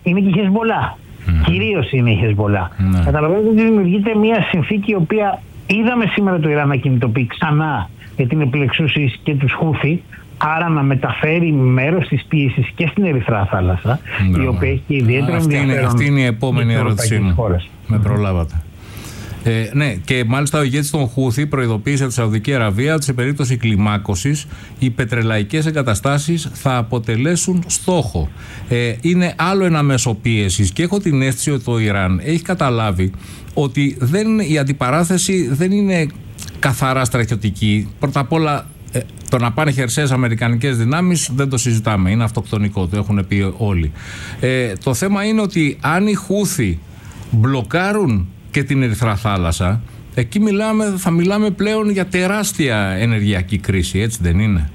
είναι και η Χεσμολά. Κυρίως είναι η Χεσμολά. Καταλαβαίνετε ότι δημιουργείται μια συνθήκη η οποία είδαμε σήμερα το Ιράν να κινητοποιεί ξανά για την επιλεξούση και τους Χούθι, άρα να μεταφέρει μέρος της πίεσης και στην Ερυθρά Θάλασσα, η οποία έχει ιδιαίτερο ενδιαφέρον. Αυτή είναι η επόμενη ερώτησή μου. Με προλάβατε. Ναι, και μάλιστα ο ηγέτης των Χούθι προειδοποίησε τη Σαουδική Αραβία ότι σε περίπτωση κλιμάκωσης οι πετρελαϊκές εγκαταστάσεις θα αποτελέσουν στόχο. Είναι άλλο ένα μέσο πίεσης και έχω την αίσθηση ότι το Ιράν έχει καταλάβει ότι η αντιπαράθεση δεν είναι καθαρά στρατιωτική. Πρώτα απ' όλα, το να πάνε χερσαίες αμερικανικές δυνάμεις δεν το συζητάμε, είναι αυτοκτονικό, το έχουν πει όλοι. Το θέμα είναι ότι αν οι Χούθι μπλοκάρουν και την Ερυθρά Θάλασσα, εκεί θα μιλάμε πλέον για τεράστια ενεργειακή κρίση, έτσι δεν είναι?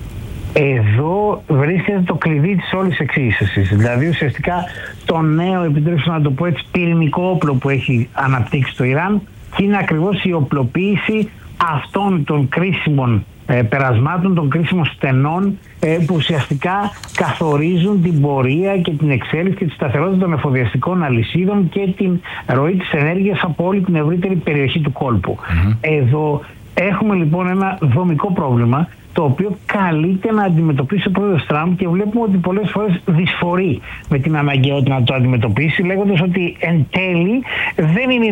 Εδώ βρίσκεται το κλειδί της όλης εξήγησης. Δηλαδή ουσιαστικά το νέο, επιτρέψτε να το πω έτσι, πυρηνικό όπλο που έχει αναπτύξει το Ιράν, και είναι ακριβώς η οπλοποίηση αυτών των κρίσιμων περασμάτων, των κρίσιμων στενών που ουσιαστικά καθορίζουν την πορεία και την εξέλιξη και τη σταθερότητα των εφοδιαστικών αλυσίδων και την ροή της ενέργειας από όλη την ευρύτερη περιοχή του κόλπου. Εδώ έχουμε λοιπόν ένα δομικό πρόβλημα, το οποίο καλείται να αντιμετωπίσει ο πρόεδρος Τραμπ, και βλέπουμε ότι πολλές φορές δυσφορεί με την αναγκαιότητα να το αντιμετωπίσει, λέγοντας ότι εν τέλει δεν είναι οι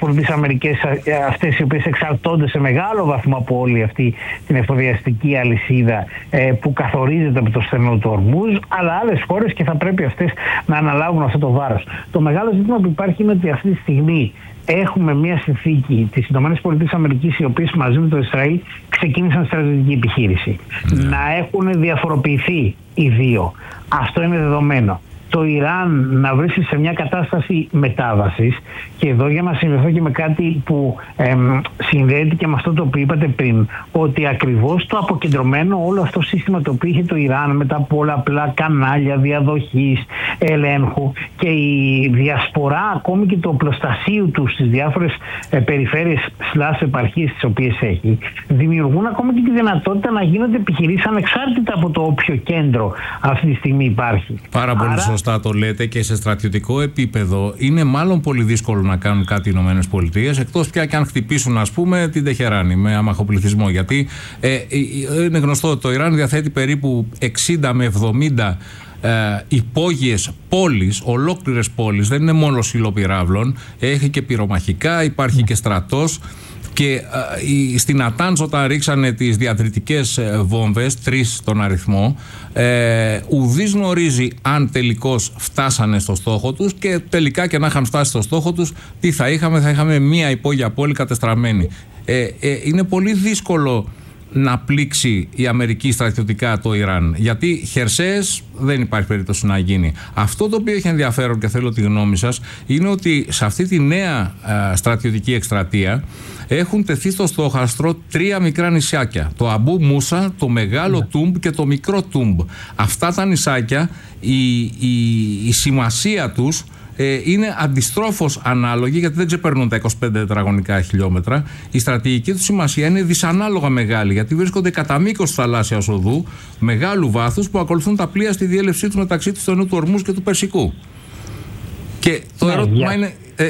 ΗΠΑ αυτές οι οποίες εξαρτώνται σε μεγάλο βαθμό από όλη αυτή την εφοδιαστική αλυσίδα που καθορίζεται από το στενό του Ορμούζ, αλλά άλλες χώρες, και θα πρέπει αυτές να αναλάβουν αυτό το βάρος. Το μεγάλο ζήτημα που υπάρχει είναι ότι αυτή τη στιγμή έχουμε μια συνθήκη της ΗΠΑ, οι οποίες μαζί με το Ισραήλ ξεκίνησαν στρατιωτική επιχείρηση. Να έχουν διαφοροποιηθεί οι δύο. Αυτό είναι δεδομένο. Το Ιράν να βρίσκεται σε μια κατάσταση μετάβασης, και εδώ για να συνδεθώ και με κάτι που συνδέεται και με αυτό το οποίο είπατε πριν, ότι ακριβώς το αποκεντρωμένο όλο αυτό το σύστημα το οποίο είχε το Ιράν με τα πολλαπλά κανάλια διαδοχής, ελέγχου και η διασπορά ακόμη και του οπλοστασίου του στις διάφορες περιφέρειες / επαρχίες τις οποίες έχει, δημιουργούν ακόμη και τη δυνατότητα να γίνονται επιχειρήσεις ανεξάρτητα από το όποιο κέντρο αυτή τη στιγμή υπάρχει. Πάρα πολύ σωστά το λέτε, και σε στρατιωτικό επίπεδο είναι μάλλον πολύ δύσκολο να κάνουν κάτι οι ΗΠΑ, εκτός πια και αν χτυπήσουν, ας πούμε, την Τεχεράνη με αμαχοπληθυσμό. Γιατί είναι γνωστό ότι το Ιράν διαθέτει περίπου 60 με 70 υπόγειες πόλεις, ολόκληρες πόλεις, δεν είναι μόνο σιλοπυράβλων, έχει και πυρομαχικά, υπάρχει και στρατός. Και στην Νατάνζ, όταν ρίξανε τις διατρητικές βόμβες, 3 τον αριθμό, ουδής γνωρίζει αν τελικώς φτάσανε στο στόχο τους, και τελικά και να είχαν φτάσει στο στόχο τους, τι θα είχαμε μία υπόγεια πόλη κατεστραμμένη. Είναι πολύ δύσκολο να πλήξει η Αμερική στρατιωτικά το Ιράν, γιατί χερσαίες δεν υπάρχει περίπτωση να γίνει. Αυτό το οποίο έχει ενδιαφέρον, και θέλω τη γνώμη σας, είναι ότι σε αυτή τη νέα στρατιωτική εκστρατεία έχουν τεθεί στο στόχαστρο 3 μικρά νησάκια. Το Αμπού Μούσα, το μεγάλο Τούμπ και το μικρό Τούμπ. Αυτά τα νησάκια, η σημασία τους είναι αντιστρόφως ανάλογη, γιατί δεν ξεπερνούν τα 25 τετραγωνικά χιλιόμετρα. Η στρατηγική του σημασία είναι δυσανάλογα μεγάλη, γιατί βρίσκονται κατά μήκος της θαλάσσιας οδού μεγάλου βάθους που ακολουθούν τα πλοία στη διέλευσή τους μεταξύ του στενού του Ορμούζ και του Περσικού. Και το ερώτημα είναι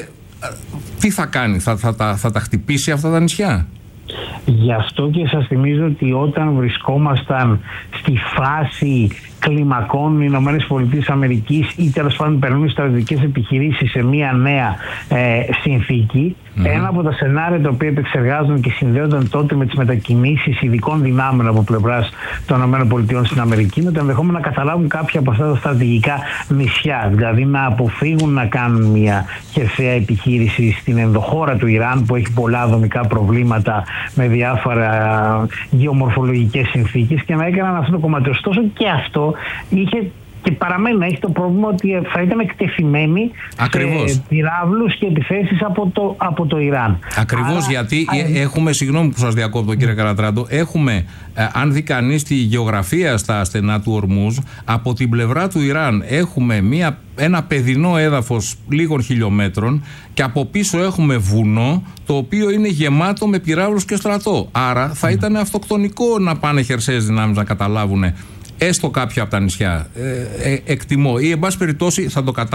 τι θα κάνει, θα τα χτυπήσει αυτά τα νησιά? Γι' αυτό και σας θυμίζω ότι όταν βρισκόμασταν στη φάση κλιμακών οι ΗΠΑ ή τέλος πάντων περνούν στρατιωτικές επιχειρήσεις σε μια νέα συνθήκη, ένα από τα σενάρια τα οποία επεξεργάζονταν και συνδέονταν τότε με τις μετακινήσεις ειδικών δυνάμεων από πλευράς των ΗΠΑ στην Αμερική, με το ενδεχόμενο να καταλάβουν κάποια από αυτά τα στρατηγικά νησιά, δηλαδή να αποφύγουν να κάνουν μια χερσαία επιχείρηση στην ενδοχώρα του Ιράν, που έχει πολλά δομικά προβλήματα με διάφορα γεωμορφολογικές συνθήκες, και να έκαναν αυτό το κομμάτι. Ωστόσο και αυτό είχε και παραμένει να έχει το πρόβλημα ότι θα ήταν εκτεθειμένοι σε πυράβλους και επιθέσεις από το Ιράν. Ακριβώς, γιατί έχουμε, συγγνώμη που σας διακόπτω κύριε Καρατράντο, έχουμε, αν δει κανείς τη γεωγραφία στα στενά του Ορμούζ, από την πλευρά του Ιράν έχουμε ένα παιδινό έδαφος λίγων χιλιόμετρων, και από πίσω έχουμε βουνό το οποίο είναι γεμάτο με πυράβλους και στρατό. Άρα θα ήταν αυτοκτονικό να πάνε χερσαίες δυνάμεις να καταλάβουν έστω κάποια από τα νησιά. Εκτιμώ, ή εν πάση περιπτώσει θα το καταλάβουν.